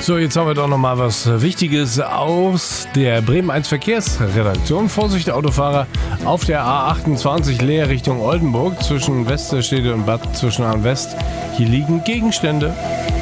So, jetzt haben wir doch noch mal was Wichtiges aus der Bremen 1 Verkehrsredaktion. Vorsicht, Autofahrer auf der A28 Leer Richtung Oldenburg zwischen Westerstede und Bad Zwischenahn West. Hier liegen Gegenstände.